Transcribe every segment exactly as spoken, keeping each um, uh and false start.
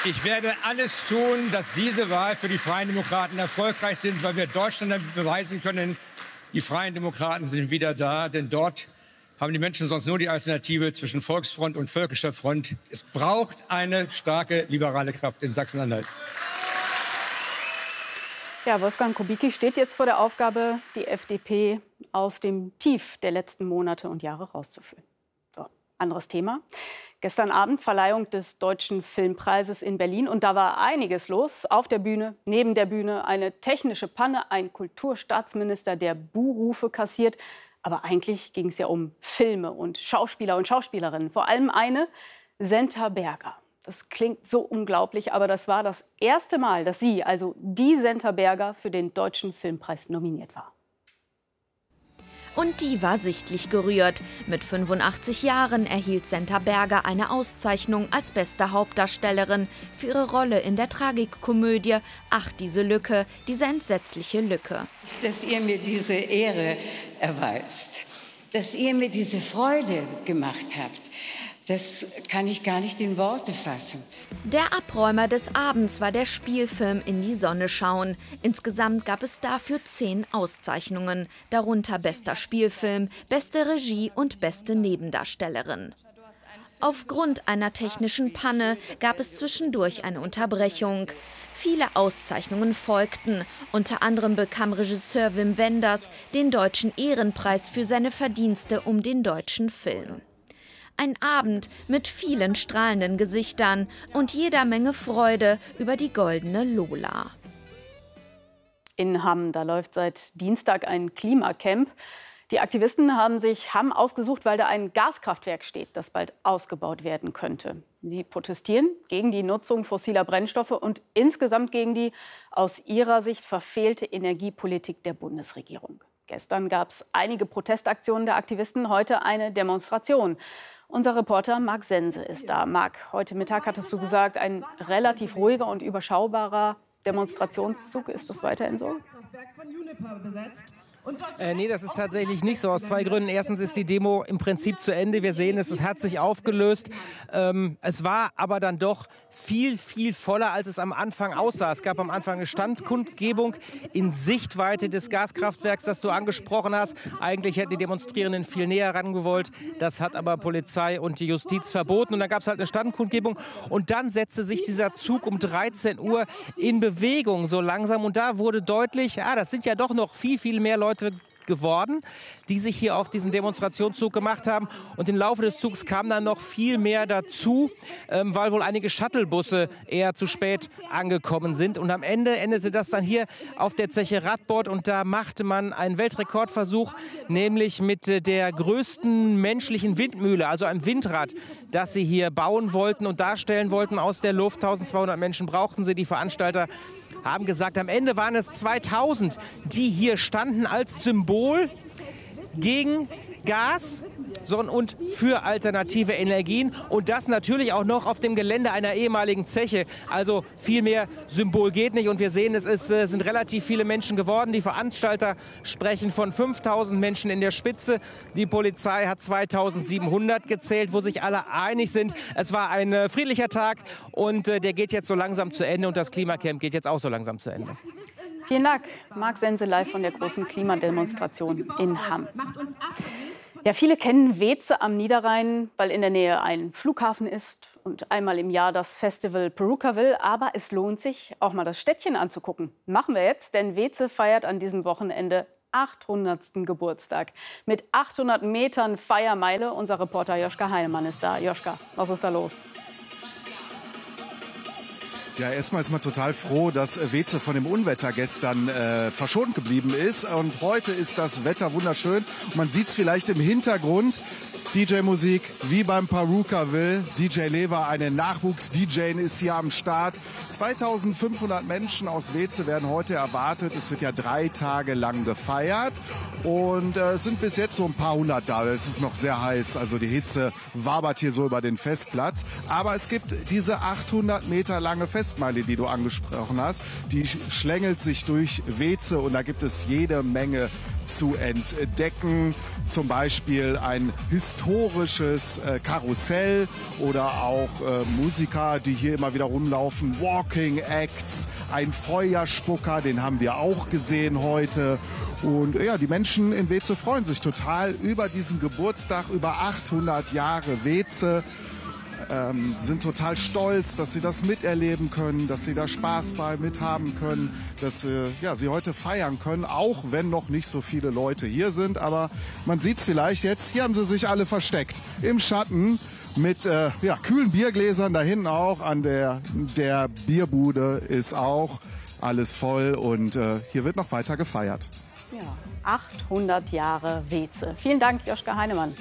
Ich werde alles tun, dass diese Wahl für die Freien Demokraten erfolgreich sind, weil wir Deutschland damit beweisen können, die Freien Demokraten sind wieder da. Denn dort haben die Menschen sonst nur die Alternative zwischen Volksfront und Völkischer Front. Es braucht eine starke liberale Kraft in Sachsen-Anhalt. Ja, Wolfgang Kubicki steht jetzt vor der Aufgabe, die F D P aus dem Tief der letzten Monate und Jahre rauszuführen. So, anderes Thema. Gestern Abend Verleihung des Deutschen Filmpreises in Berlin. Und da war einiges los. Auf der Bühne, neben der Bühne eine technische Panne, ein Kulturstaatsminister, der Buhrufe kassiert. Aber eigentlich ging es ja um Filme und Schauspieler und Schauspielerinnen. Vor allem eine, Senta Berger. Das klingt so unglaublich, aber das war das erste Mal, dass sie, also die Senta Berger, für den Deutschen Filmpreis nominiert war. Und die war sichtlich gerührt. Mit fünfundachtzig Jahren erhielt Senta Berger eine Auszeichnung als beste Hauptdarstellerin für ihre Rolle in der Tragikkomödie Ach, diese Lücke, diese entsetzliche Lücke. Dass ihr mir diese Ehre erweist, dass ihr mir diese Freude gemacht habt, das kann ich gar nicht in Worte fassen. Der Abräumer des Abends war der Spielfilm In die Sonne schauen. Insgesamt gab es dafür zehn Auszeichnungen, darunter bester Spielfilm, beste Regie und beste Nebendarstellerin. Aufgrund einer technischen Panne gab es zwischendurch eine Unterbrechung. Viele Auszeichnungen folgten. Unter anderem bekam Regisseur Wim Wenders den Deutschen Ehrenpreis für seine Verdienste um den deutschen Film. Ein Abend mit vielen strahlenden Gesichtern und jeder Menge Freude über die goldene Lola. In Hamm, da läuft seit Dienstag ein Klimacamp. Die Aktivisten haben sich Hamm ausgesucht, weil da ein Gaskraftwerk steht, das bald ausgebaut werden könnte. Sie protestieren gegen die Nutzung fossiler Brennstoffe und insgesamt gegen die aus ihrer Sicht verfehlte Energiepolitik der Bundesregierung. Gestern gab es einige Protestaktionen der Aktivisten, heute eine Demonstration. Unser Reporter Marc Sense ist da. Marc, heute Mittag hattest du gesagt, ein relativ ruhiger und überschaubarer Demonstrationszug. Ist das weiterhin so? Äh, nee, das ist tatsächlich nicht so, aus zwei Gründen. Erstens ist die Demo im Prinzip zu Ende. Wir sehen es, es hat sich aufgelöst. Ähm, es war aber dann doch viel, viel voller, als es am Anfang aussah. Es gab am Anfang eine Standkundgebung in Sichtweite des Gaskraftwerks, das du angesprochen hast. Eigentlich hätten die Demonstrierenden viel näher rangewollt. Das hat aber Polizei und die Justiz verboten. Und dann gab es halt eine Standkundgebung. Und dann setzte sich dieser Zug um dreizehn Uhr in Bewegung so langsam. Und da wurde deutlich, ja, das sind ja doch noch viel, viel mehr Leute geworden, die sich hier auf diesen Demonstrationszug gemacht haben. Und im Laufe des Zugs kam dann noch viel mehr dazu, ähm, weil wohl einige Shuttlebusse eher zu spät angekommen sind. Und am Ende endete das dann hier auf der Zeche Radbord. Und da machte man einen Weltrekordversuch, nämlich mit äh, der größten menschlichen Windmühle, also einem Windrad, das sie hier bauen wollten und darstellen wollten aus der Luft. eintausendzweihundert Menschen brauchten sie. Die Veranstalter haben gesagt, am Ende waren es zweitausend, die hier standen als Symbol gegen Gas und für alternative Energien. Und das natürlich auch noch auf dem Gelände einer ehemaligen Zeche. Also viel mehr Symbol geht nicht. Und wir sehen, es ist, äh, sind relativ viele Menschen geworden. Die Veranstalter sprechen von fünftausend Menschen in der Spitze. Die Polizei hat zweitausendsiebenhundert gezählt, wo sich alle einig sind. Es war ein äh, friedlicher Tag und äh, der geht jetzt so langsam zu Ende. Und das Klimacamp geht jetzt auch so langsam zu Ende. Vielen Dank, Marc Sense, live von der großen Klimademonstration in Hamm. Ja, viele kennen Weeze am Niederrhein, weil in der Nähe ein Flughafen ist und einmal im Jahr das Festival Perukaville. Aber es lohnt sich, auch mal das Städtchen anzugucken. Machen wir jetzt, denn Weeze feiert an diesem Wochenende achthundertsten Geburtstag. Mit achthundert Metern Feiermeile. Unser Reporter Joschka Heinemann ist da. Joschka, was ist da los? Ja, erstmal ist man total froh, dass Weeze von dem Unwetter gestern äh, verschont geblieben ist. Und heute ist das Wetter wunderschön. Und man sieht es vielleicht im Hintergrund. D J-Musik wie beim Perukaville. D J Lever, eine Nachwuchs-D J, ist hier am Start. zweitausendfünfhundert Menschen aus Weeze werden heute erwartet. Es wird ja drei Tage lang gefeiert. Und äh, es sind bis jetzt so ein paar hundert da. Es ist noch sehr heiß. Also die Hitze wabert hier so über den Festplatz. Aber es gibt diese achthundert Meter lange Festmeile, die du angesprochen hast. Die schlängelt sich durch Weeze und da gibt es jede Menge zu entdecken. Zum Beispiel ein historisches äh, Karussell oder auch äh, Musiker, die hier immer wieder rumlaufen. Walking Acts, ein Feuerspucker, den haben wir auch gesehen heute. Und ja, die Menschen in Weze freuen sich total über diesen Geburtstag, über achthundert Jahre Weze. Ähm, sind total stolz, dass sie das miterleben können, dass sie da Spaß bei mithaben können, dass äh, ja, sie heute feiern können, auch wenn noch nicht so viele Leute hier sind. Aber man sieht es vielleicht jetzt, hier haben sie sich alle versteckt im Schatten mit äh, ja, kühlen Biergläsern. Da hinten auch an der, der Bierbude ist auch alles voll und äh, hier wird noch weiter gefeiert. Ja, achthundert Jahre Weze. Vielen Dank, Joschka Heinemann.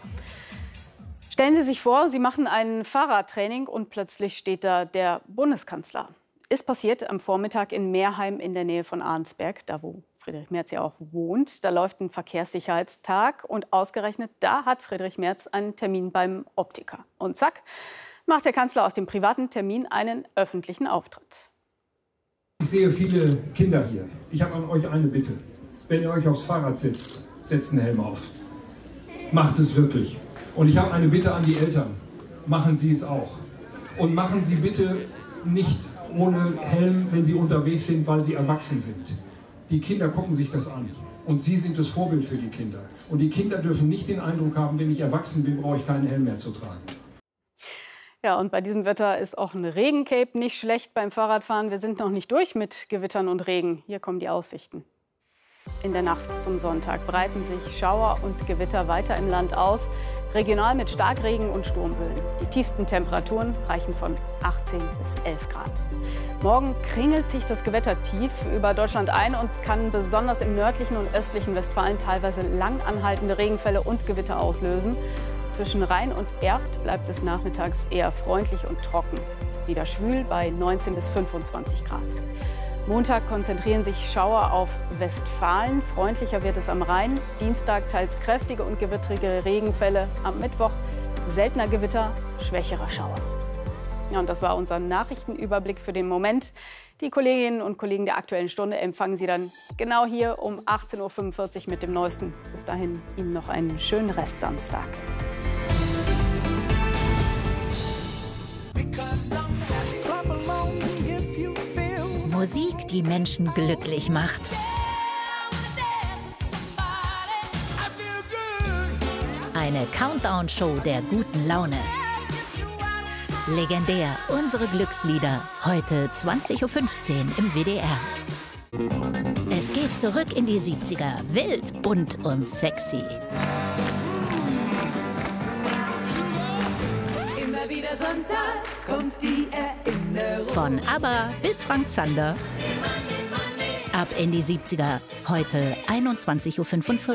Stellen Sie sich vor, Sie machen ein Fahrradtraining und plötzlich steht da der Bundeskanzler. Ist passiert am Vormittag in Meerheim in der Nähe von Arnsberg, da wo Friedrich Merz ja auch wohnt. Da läuft ein Verkehrssicherheitstag und ausgerechnet da hat Friedrich Merz einen Termin beim Optiker. Und zack, macht der Kanzler aus dem privaten Termin einen öffentlichen Auftritt. Ich sehe viele Kinder hier. Ich habe an euch eine Bitte. Wenn ihr euch aufs Fahrrad setzt, setzt einen Helm auf. Macht es wirklich. Und ich habe eine Bitte an die Eltern. Machen Sie es auch. Und machen Sie bitte nicht ohne Helm, wenn Sie unterwegs sind, weil Sie erwachsen sind. Die Kinder gucken sich das an. Und Sie sind das Vorbild für die Kinder. Und die Kinder dürfen nicht den Eindruck haben, wenn ich erwachsen bin, brauche ich keinen Helm mehr zu tragen. Ja, und bei diesem Wetter ist auch ein Regencape nicht schlecht beim Fahrradfahren. Wir sind noch nicht durch mit Gewittern und Regen. Hier kommen die Aussichten. In der Nacht zum Sonntag breiten sich Schauer und Gewitter weiter im Land aus, regional mit Starkregen und Sturmböen. Die tiefsten Temperaturen reichen von achtzehn bis elf Grad. Morgen kringelt sich das Gewittertief über Deutschland ein und kann besonders im nördlichen und östlichen Westfalen teilweise lang anhaltende Regenfälle und Gewitter auslösen. Zwischen Rhein und Erft bleibt es nachmittags eher freundlich und trocken. Wieder schwül bei neunzehn bis fünfundzwanzig Grad. Montag konzentrieren sich Schauer auf Westfalen. Freundlicher wird es am Rhein. Dienstag teils kräftige und gewittrige Regenfälle. Am Mittwoch seltener Gewitter, schwächerer Schauer. Ja, und das war unser Nachrichtenüberblick für den Moment. Die Kolleginnen und Kollegen der Aktuellen Stunde empfangen Sie dann genau hier um achtzehn Uhr fünfundvierzig mit dem Neuesten. Bis dahin Ihnen noch einen schönen Restsamstag. Musik, die Menschen glücklich macht. Eine Countdown-Show der guten Laune. Legendär, unsere Glückslieder. Heute zwanzig Uhr fünfzehn im W D R. Es geht zurück in die siebziger. Wild, bunt und sexy. Immer wieder sonntags kommt die Erinnerung. Von ABBA bis Frank Zander. Ab in die siebziger. Heute einundzwanzig Uhr fünfundvierzig.